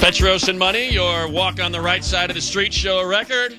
Petros and Money, your walk on the right side of the street show a record.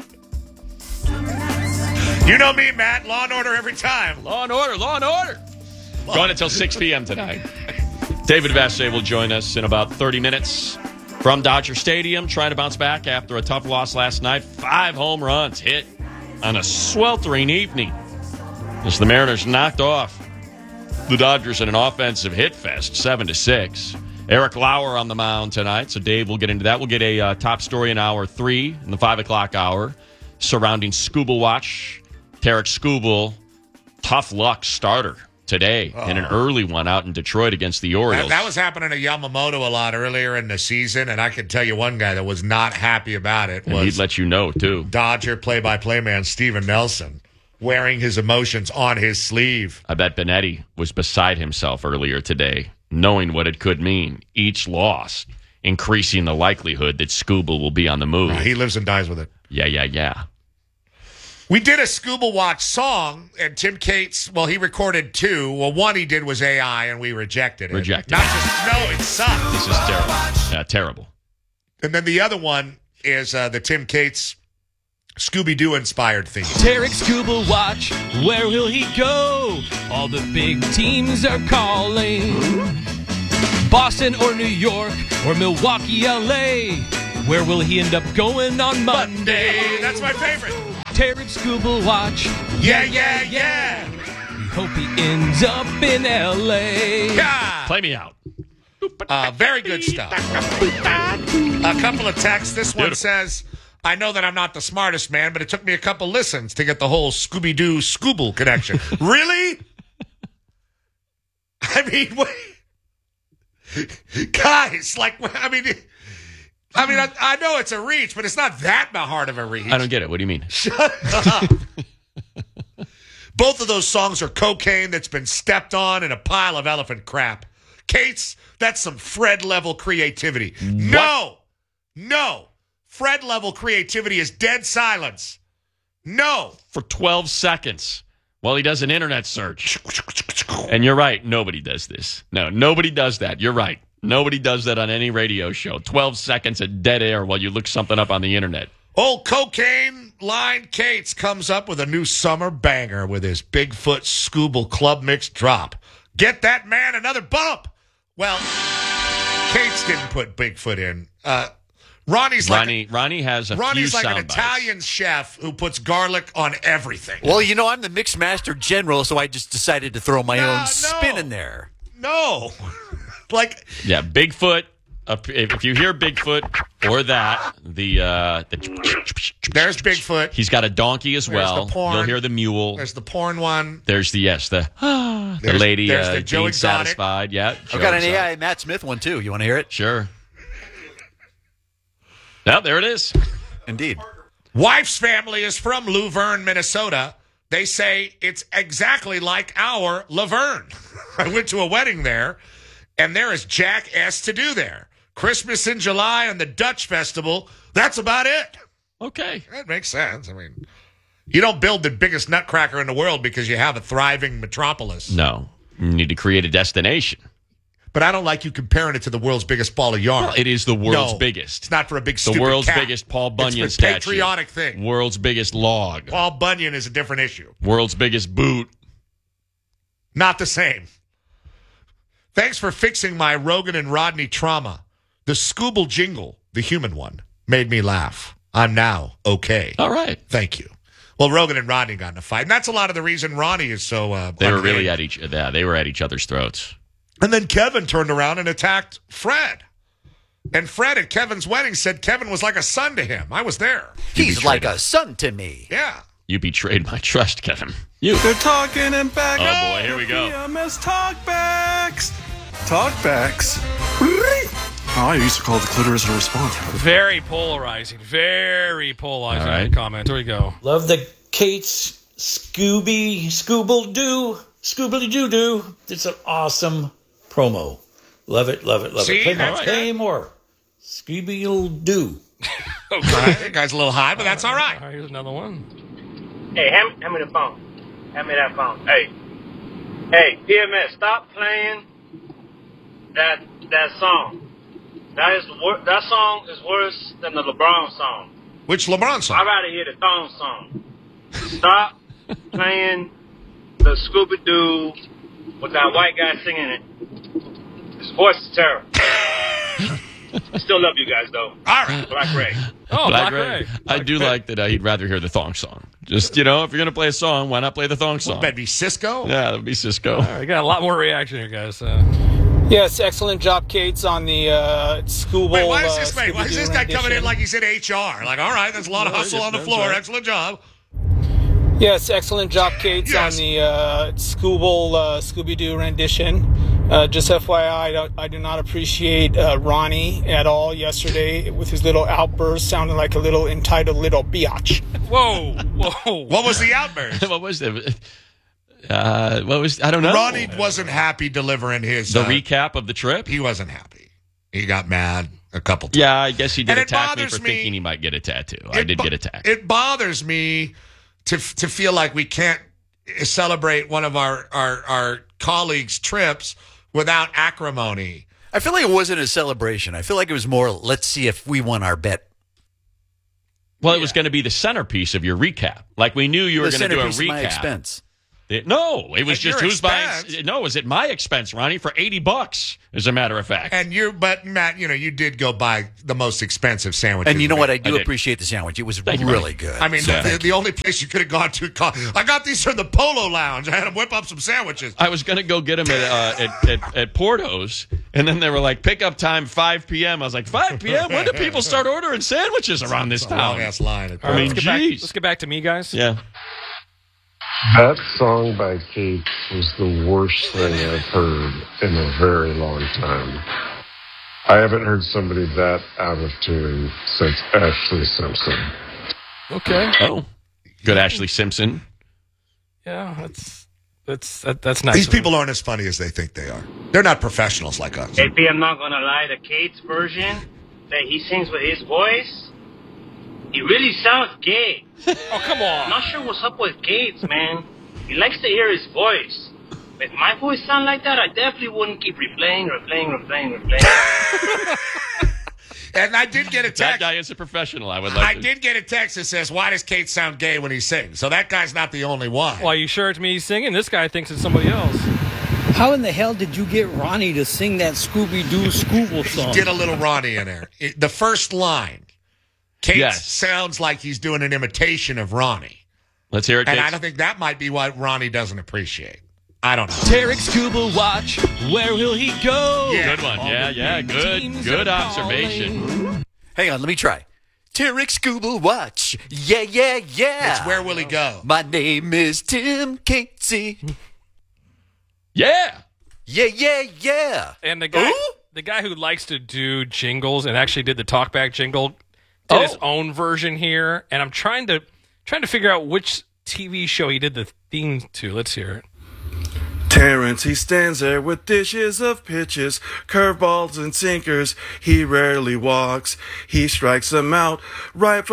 You know me, Matt. Law and Order every time. Law and Order, Law and Order. Going until 6 p.m. tonight. David Vassay will join us in about 30 minutes from Dodger Stadium, trying to bounce back after a tough loss last night. 5 home runs hit on a sweltering evening as the Mariners knocked off the Dodgers in an offensive hit fest, 7-6. Eric Lauer on the mound tonight, so Dave will get into that. We'll get a top story in hour 3 in the 5 o'clock hour surrounding Skubal Watch. Tarek Skubal, tough luck starter today in an early one out in Detroit against the Orioles. That was happening to Yamamoto a lot earlier in the season, and I can tell you one guy that was not happy about it. And he'd let you know, too. Dodger play-by-play man Steven Nelson, wearing his emotions on his sleeve. I bet Benetti was beside himself earlier today, knowing what it could mean. Each loss increasing the likelihood that Skubal will be on the move. He lives and dies with it. Yeah. We did a Skubal Watch song, and Tim Cates, well, he recorded 2. Well, one he did was AI, and we rejected it. It sucked. This is terrible. Terrible. And then the other one is the Tim Cates Scooby-Doo inspired theme. Tarek Skubal Watch, where will he go? All the big teams are calling. Boston or New York or Milwaukee, LA. Where will he end up going on Monday? That's my favorite. Tarek Skubal Watch. Yeah. We hope he ends up in LA. Yeah. Play me out. Very good stuff. A couple of texts. This one says, I know that I'm not the smartest man, but it took me a couple listens to get the whole Scooby-Doo Skubal connection. Really? I mean, guys, I know it's a reach, but it's not that hard of a reach. I don't get it. What do you mean? Shut up. Both of those songs are cocaine that's been stepped on in a pile of elephant crap. Cates, that's some Fred-level creativity. What? No. Fred-level creativity is dead silence. No. For 12 seconds while he does an internet search. And you're right. Nobody does this. No, nobody does that. You're right. Nobody does that on any radio show. 12 seconds of dead air while you look something up on the internet. Old cocaine line Cates comes up with a new summer banger with his Bigfoot Skubal Club Mix drop. Get that man another bump. Well, Cates didn't put Bigfoot in. Ronnie has like an Italian chef who puts garlic on everything. Well, I'm the mix master general, so I just decided to throw my own spin in there. No. Yeah, Bigfoot. If you hear Bigfoot or that, there's Bigfoot. He's got a donkey as well. The porn. You'll hear the mule. There's the porn one. There's the lady there's the Joe being Exotic. satisfied. Yeah, I've got an AI Matt Smith one too. You want to hear it? Sure. Now there it is. Indeed. Wife's family is from Luverne, Minnesota. They say it's exactly like our Laverne. I went to a wedding there, and there is jack S to do there. Christmas in July and the Dutch Festival, that's about it. Okay. That makes sense. I mean, you don't build the biggest nutcracker in the world because you have a thriving metropolis. No. You need to create a destination. But I don't like you comparing it to the world's biggest ball of yarn. Well, it is the world's biggest. It's not for a big stupid The world's cat. biggest Paul Bunyan it's a statue. patriotic thing. World's biggest log. Paul Bunyan is a different issue. World's biggest boot. Not the same. Thanks for fixing my Rogan and Rodney trauma. The Skubal jingle, the human one, made me laugh. I'm now okay. All right. Thank you. Well, Rogan and Rodney got in a fight, and that's a lot of the reason Ronnie is so. They were really at each other's throats. And then Kevin turned around and attacked Fred. And Fred at Kevin's wedding said Kevin was like a son to him. I was there. He's like a son to me. Yeah. You betrayed my trust, Kevin. You. They're talking and back. Oh, boy, here we go. PMS Talkbacks. Talkbacks. Oh, I used to call it the clitoris a response. Very polarizing. Very polarizing All right. comment. Here we go. Love the Cates Scooby-Doo. It's an awesome promo. Love it. See? Play more. Scooby-Doo. Okay. That guy's a little high, but that's all right. All right, here's another one. Hey, hand me the phone. Hand me that phone. Hey, PMS, stop playing that song. That song is worse than the LeBron song. Which LeBron song? I'd rather hear the thong song. Stop playing the Scooby-Doo with that white guy singing it. His voice is terrible. I still love you guys, though. All right. Black Ray. Oh, Black Black Ray. Ray. I do like that he'd rather hear the thong song. Just, if you're going to play a song, why not play the thong song? That'd be Cisco? Yeah, that would be Cisco. All right, we got a lot more reaction here, guys. Yes, excellent job, Kates, on the Scooble. Wait, why is this guy rendition. coming in like he's in HR? Like, all right, there's a lot of hustle on the floor. right. Excellent job. Yes, excellent job, Kates, Yes. on the Scooby-Doo rendition. Just FYI, I do not appreciate Ronnie at all yesterday with his little outburst, sounding like a little entitled little biatch. Whoa, whoa. What was the outburst? What was it? I don't know. Ronnie wasn't happy delivering his... The recap of the trip? He wasn't happy. He got mad a couple times. Yeah, I guess he did And it attack me bothers for me- thinking he might get a tattoo. I did get attacked. It bothers me to feel like we can't celebrate one of our colleagues' trips without acrimony. I feel like it wasn't a celebration. I feel like it was more, let's see if we won our bet. Well, it was going to be the centerpiece of your recap. Like, we knew you were The going to do a centerpiece of my recap. expense. No, it was At just your who's buying. expense. No, it was at my expense, Ronnie, for $80, as a matter of fact. But Matt, you did go buy the most expensive sandwiches. And you know what? I do did. appreciate the sandwich. It was Thank you, really Ronnie. good. I mean, the only place you could have gone to. I got these from the Polo Lounge. I had them whip up some sandwiches. I was going to go get them at Porto's, and then they were like, pickup time 5 p.m. I was like, 5 p.m.? When do people start ordering sandwiches around this town? Long ass line. I mean, Let's get back to me, guys. Yeah. That song by Kate was the worst thing I've heard in a very long time. I haven't heard somebody that out of tune since Ashley Simpson. Okay. Oh, good Ashley Simpson. Yeah, that's nice. These people aren't as funny as they think they are. They're not professionals like us. JP, I'm not gonna lie, the Kate's version that he sings with his voice, he really sounds gay. Oh, come I'm on. not sure what's up with Gates, man. He likes to hear his voice. If my voice sound like that, I definitely wouldn't keep replaying. And I did get a That text. guy is a professional. I did get a text that says, "Why does Kate sound gay when he sings?" So that guy's not the only one. Why, you sure it's me singing? This guy thinks it's somebody else. How in the hell did you get Ronnie to sing that Scooby-Doo Scooble song? Get a little Ronnie in there. The first line, Kate Yes. sounds like he's doing an imitation of Ronnie. Let's hear it, And Kate. I don't think that might be what Ronnie doesn't appreciate. I don't know. Tarek Scuba Watch, where will he go? Yeah. Good one. All Yeah, the yeah. big Good teams are observation. calling. Hang on, let me try. Tarek Scuba Watch. Yeah, yeah, yeah. It's Where Will He Go? My name is Tim Casey. Yeah. Yeah, yeah, yeah. And the guy who likes to do jingles and actually did the talkback jingle did his own version here. And I'm trying to figure out which TV show he did the theme to. Let's hear it. Terrence, he stands there with dishes of pitches, curveballs and sinkers. He rarely walks. He strikes them out right from